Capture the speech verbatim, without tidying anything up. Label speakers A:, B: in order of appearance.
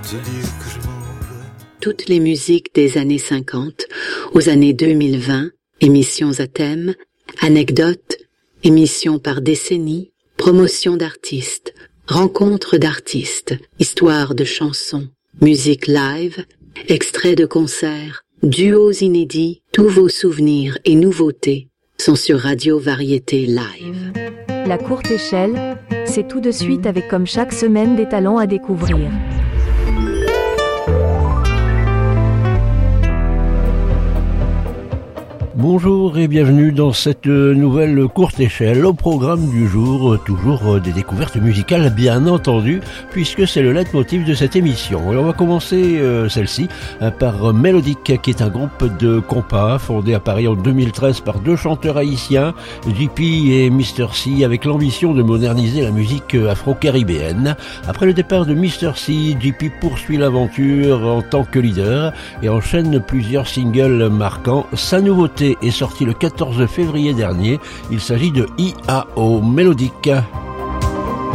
A: te dire que je m'en vais.
B: Toutes les musiques des années cinquante aux années deux mille vingt, émissions à thème, anecdotes, émissions par décennie, promotion d'artistes, rencontres d'artistes, histoires de chansons, musique live, extraits de concerts, duos inédits, tous vos souvenirs et nouveautés sont sur Radio Variété Live.
C: La courte échelle, c'est tout de suite avec comme chaque semaine des talents à découvrir.
D: Bonjour et bienvenue dans cette nouvelle courte échelle. Au programme du jour, toujours des découvertes musicales bien entendu, puisque c'est le leitmotiv de cette émission. Et on va commencer euh, celle-ci euh, par Mélodique, qui est un groupe de compas fondé à Paris en deux mille treize par deux chanteurs haïtiens, J P et mister C, avec l'ambition de moderniser la musique afro-caribéenne. Après le départ de mister C, J P poursuit l'aventure en tant que leader et enchaîne plusieurs singles marquants. Sa nouveauté est sorti le quatorze février dernier. Il s'agit de I A O Mélodique.